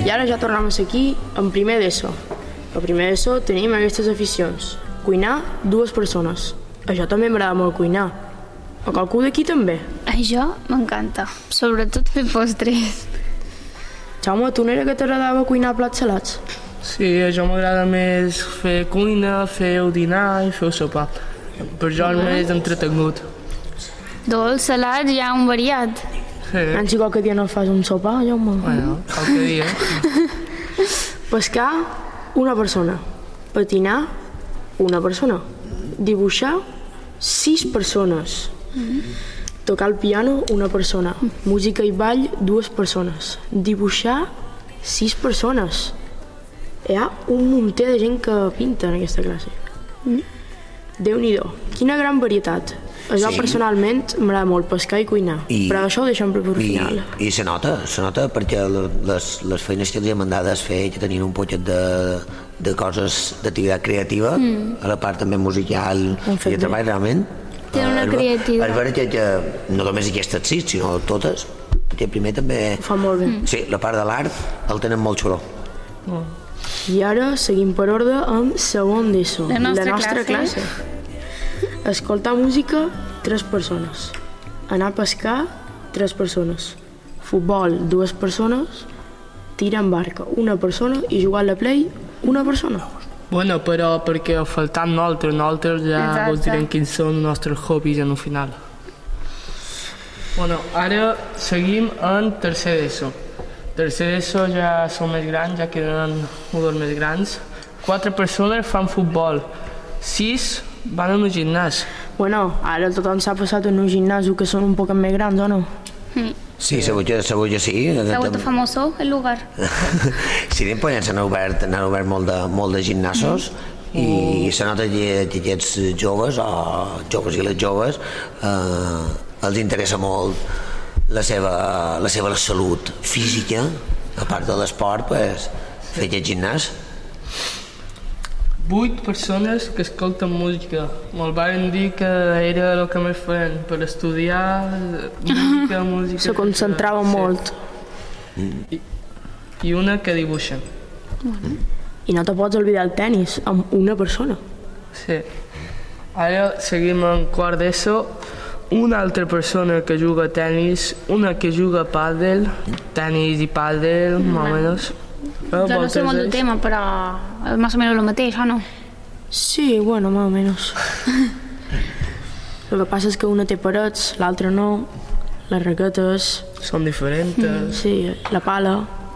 I ara ja tornem a ser aquí en primer d'ESO. A primer d'ESO tenim aquestes aficions. Cuinar, 2 persones. Això també m'agrada molt cuinar. A qualcú d'aquí també? A jo m'encanta, sobretot fer postres. Jaume, tu no era que t'agradava cuinar plats salats? Sí, a jo m'agrada més fer cuina, fer el dinar i fer el sopar. Per jo és més entretengut. Dolç, salat, ja un variat. Sí. Si qualque dia no fas un sopar, Jaume? Bueno, qualque dia. Pescar, 1 persona. Patinar, 1 persona. Dibuixar, 6 persones. Tocar el piano, 1 persona. Música i ball, 2 persones. Dibuixar, 6 persones. Hi ha un munter de gent que pinta en aquesta classe. Déu-n'hi-do, quina gran varietat. A jo personalment m'agrada molt pescar i cuinar, però això ho deixem per final. I se nota perquè les feines que els hem mandades fer que tenien un poquet de coses d'activitat creativa, a la part també musical i de treball realment. Té una creativitat. És vera que no només aquestes 6, sinó totes, perquè primer també... Ho fa molt bé. Sí, la part de l'art el tenen molt xuló. I ara seguim per ordre amb segon d'ESO, la nostra classe. Escoltar música, 3 persones. Anar a pescar, 3 persones. Futbol, 2 persones. Tir en barca, 1 persona. I jugar a la play, 1 persona. Bueno, però perquè faltant nosaltres ja vos direm quins són els nostres hobbies en el final. Bueno, ara seguim en tercer d'ESO. Tercer d'ESO ja són més grans, ja queden uns més grans. 4 persones fan futbol, 6 van a un gimnàs. Bueno, ara tothom s'ha passat en un gimnàs que són un poc més grans, o no? Sí, segur que sí. Se ha vuelto famoso el lugar. Sí, després s'han obert molt de gimnasos i se nota que aquests joves, o joves i les joves, els interessa molt la seva salut física, a part de l'esport, fer aquest gimnàs. 8 persones que escolten música. Me'l van dir que era el que més feien per estudiar música. Se concentrava molt. I una que dibuixa. I no te pots oblidar el tennis, amb 1 persona. Sí. Ara seguim en quart d'ESO. Una altra persona que juga a tennis, una que juga a pàdel, tennis i pàdel, més o menys. Jo no sé molt del tema, però més o menys el mateix, o no? Sí, bueno, más o menos. El que passa és que una té parets, l'altra no, les raquetes... Són diferents. Sí, la pala...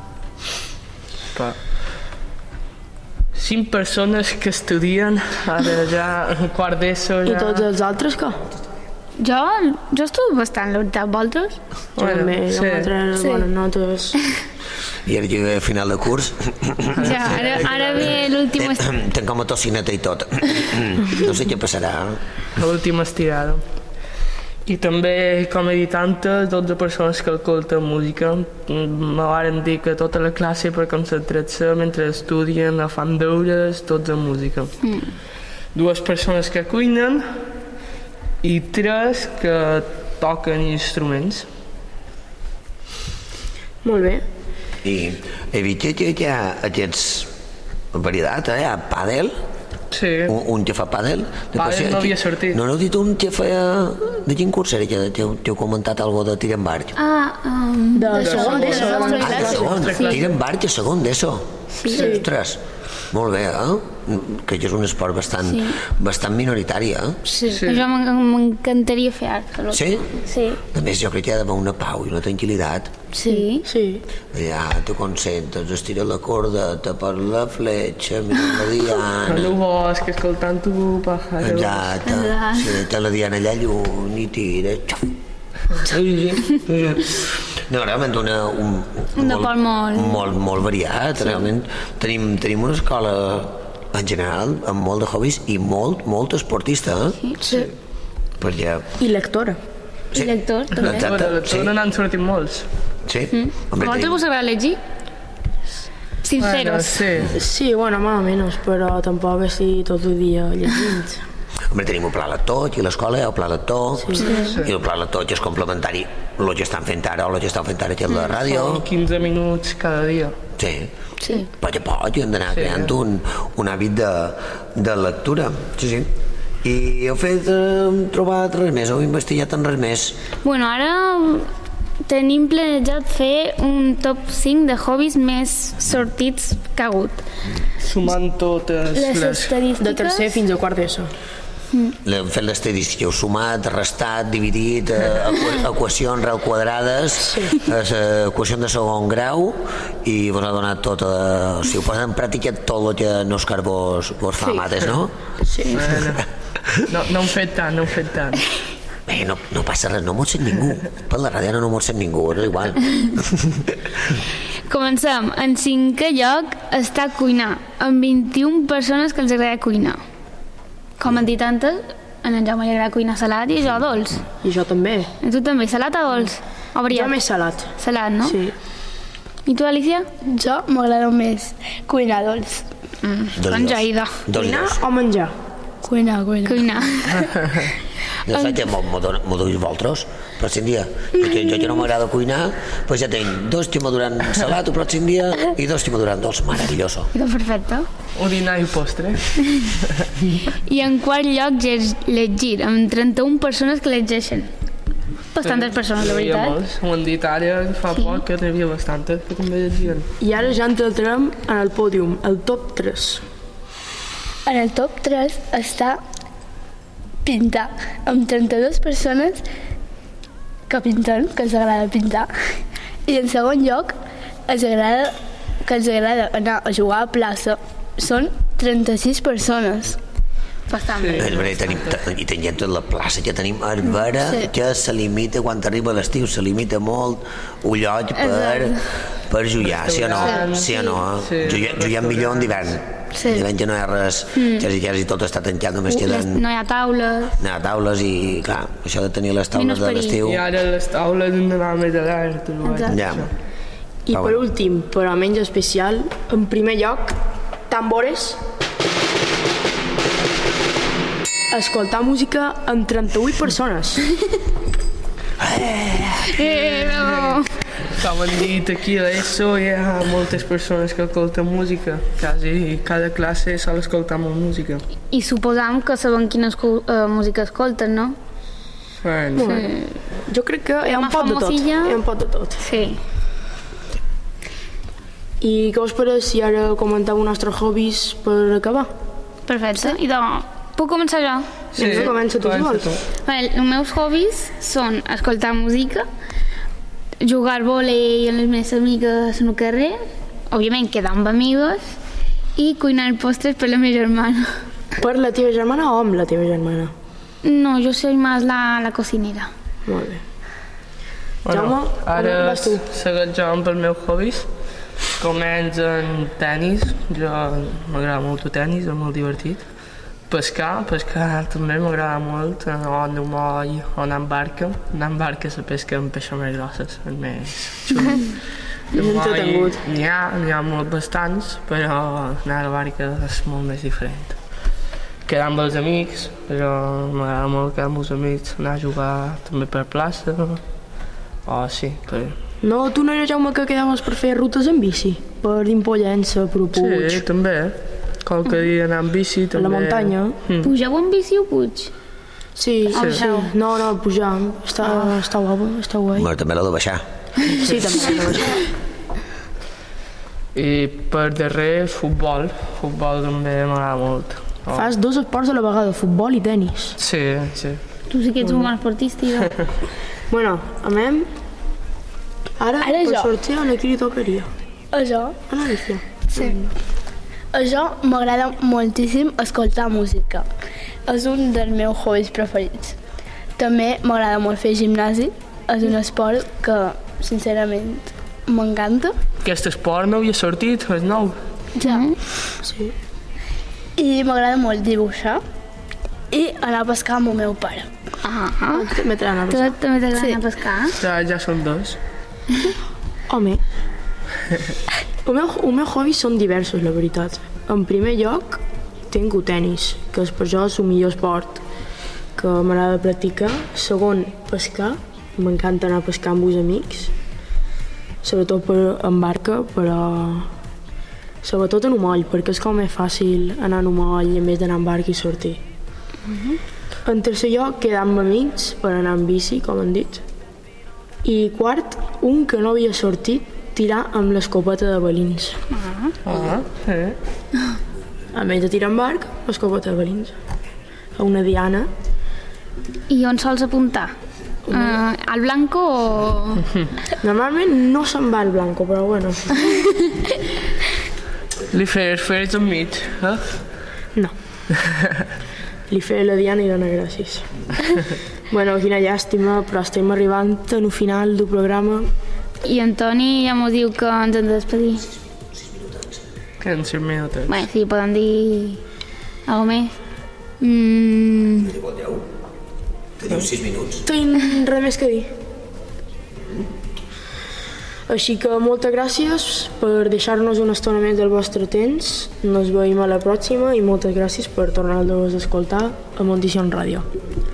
5 persones que estudien, ara ja en quart d'ESO ja... I tots els altres què? Jo estudio bastant, la veritat, vosaltres? També, jo m'he tret bones notes... I ara llega a final de curs. Ja, ara ve l'últim... Tenc com a tocineta i tot. No sé què passarà. L'última estirada. I també, com he dit antes, 12 persones que escolten música. Me van dir que tota la classe per concentrar-se mentre estudien, fan deures, tots amb música. 2 persones que cuinen i 3 que toquen instruments. Molt bé. I he vist que hi ha aquests varietat, hi ha pàdel, un que fa pàdel. Pàdel no havia sortit. No heu dit un que feia... De quin curs era que t'heu comentat alguna de tir en barc? De segon d'ESO. De segon, tir en barc a segon d'ESO. Ostres, molt bé, que és un esport bastant minoritari, Sí, jo m'encantaria fer art. Sí? Sí. A més, jo crec que hi ha d'haver una pau i una tranquil·litat. Sí. Allà te concentres, estires la corda, te per la fletxa, mira la diana... En el bosc, escoltant tu, pájaro... Exacte, te la diana allà lluny i tira... No, realment un deport molt variat, realment. Tenim una escola en general amb molt de hobbies i molt esportista, Sí. I lectora. I lector, també. Exacte, n'han sortit molts. Sí. A vosaltres vos agrada llegir? Sinceros. Sí, bueno, más o menos, però tampoc així tot el dia llegint. Hombre, tenim un pla lector, aquí a l'escola hi ha un pla lector, i el pla lector que és complementari el que estan fent ara o el que estan fent ara aquí a la ràdio. Són 15 minuts cada dia. Sí. Poc a poc hem d'anar creant un hàbit de lectura. Sí. I heu trobat res més? Heu investigat en res més? Bueno, ara tenim planejat fer un top 5 de hobbies més sortits que ha hagut. Sumant totes les estadístiques... De tercer fins a quart d'ESO. Hem fet l'estadística, heu sumat, restat, dividit, equacions real quadrades, equació de segon grau, i vos ha donat tot, o sigui, heu posat en pràctica tot el que Òscar vos fa mates, no? Sí. No hem fet tant. Bé, no passa res, no m'ho sent ningú. Per la ràdio no m'ho sent ningú, és igual. Comencem. En 5è lloc està cuinar, amb 21 persones que els agrada cuinar. Com han dit antes, en Jaume li agrada cuinar salat i jo dolç. I jo també. I tu també, salat o dolç? O variat? Jo més salat. Salat, no? Sí. I tu, Alicia? Jo m'agrada més cuinar dolç. Enjaïda. Cuinar o menjar? Cuinar. No sé què m'ho duis vosaltres, però si un dia jo que no m'agrada cuinar, doncs ja tinc 2 que m'aduran salat el pròxim dia i 2 que m'aduran dolç, maravilloso. Perfecte. Un dinar i postre. I en quart lloc llegir, amb 31 persones que llegeixen. Bastantes persones, la Hi havia veritat. molts. Ho han dit ara fa poc que n'hi havia bastantes que també llegien. I ara ja entrem en el pòdium, el top 3. En el top 3 està pintar, amb 32 persones que pinten, que els agrada pintar. I en segon lloc, els agrada anar a jugar a plaça. Són 36 persones. Bastant bé. És veritat, i tenim tota la plaça que tenim a Arbera, que se limita, quan arriba l'estiu, se limita molt un lloc per jugar, sí o no? Sí o no? Juguem millor en d'hivern. D'hivern que no hi ha res, quasi tot està tancat, només queden... No hi ha taules. No hi ha taules i, clar, això de tenir les taules de l'estiu... I ara les taules han d'anar més a l'art. Ja. I per últim, però menys especial, en primer lloc, tambores. Escoltar música amb 38 persones. No. Com han dit aquí a l'ESO, hi ha moltes persones que escolten música. Quasi cada classe sol escoltar molt música. I suposam que sabem quina música escolten, no? Bueno. Jo crec que hi ha un pot de tot. Hi ha un pot de tot. Sí. I què us pareix si ara comenteu els nostres hobbies per acabar? Perfecte. I doncs, puc començar jo? Sí, comença tu, si vols. Els meus hobbies són escoltar música, jugar al vòlei amb les meves amigues en el carrer, òbviament quedar amb amigues, i cuinar postres per la meva germana. Per la teva germana o amb la teva germana? No, yo soy más la cocinera. Molt bé. Bueno, Jaume, ara vas tu. segueix jo amb els meus hobbies. Començo en tennis, jo m'agrada molt el tennis, és molt divertit. Pescar també m'agrada molt, o anar a moll, o anar amb barca. Anar amb barca la pesca amb peixos més grosses, és més xulo. Entretengut. N'hi ha molt bastants, però anar a la barca és molt més diferent. Quedar amb els amics, però m'agrada molt quedar amb els amics, anar a jugar també per plaça, sí, per... No, tu no era Jaume que quedaves per fer rutes en bici? Per Impollença, per Puig? Sí, també. Qualque dia anar amb bici, també. A la muntanya? Pugeu amb bici o Puig? Sí. No, pujar. Està guapo, està guai. Bueno, també l'heu de baixar. Sí, també l'heu de baixar. I per darrer, futbol. Futbol també m'agrada molt. Fas 2 esports a la vegada, futbol i tenis. Sí. Tu sí que ets un bon esportista, jo. Bueno, amem. Ara jo. per sortear a qui li tocaria? A jo? A l'Alicia. Sí. A jo m'agrada moltíssim escoltar música. És un dels meus hobbies preferits. També m'agrada molt fer gimnàs. És un esport que, sincerament, m'encanta. Aquest esport no havia sortit, és nou. Ja. Sí. I m'agrada molt dibuixar i anar a pescar amb el meu pare. També t'agrada Tu també t'agrada anar a pescar? Ja són 2. Home, el meu hobby són diversos, la veritat. En primer lloc, tinc el tenis, que és per jo el millor esport que m'agrada practicar. Segon, pescar. M'encanta anar a pescar amb els amics. sobretot en barca, però sobretot en Humoll, perquè és com més fàcil anar en Humoll en vez d'anar en barca i sortir. En tercer lloc, quedar amb amics per anar en bici, com han dit. I quart, un que no havia sortit, tirar amb l'escopeta de balins. A més de tirar amb barc, l'escopeta de balins. A una diana. I on sols apuntar? Al blanco o...? Normalment no se'n va al blanco, però bueno. Li fes enmig, eh? No. Li feia la diana i dona gràcies. Bueno, quina llàstima, però estem arribant al final del programa. I en Toni ja m'ho diu que ens hem de despedir. Queden 5 minuts. Bé, sí, poden dir alguna més. Teniu 6 minuts. Tinc res més que dir. Així que moltes gràcies per deixar-nos una estona més del vostre temps. Ens veiem a la pròxima i moltes gràcies per tornar-los a escoltar a Montición Ràdio.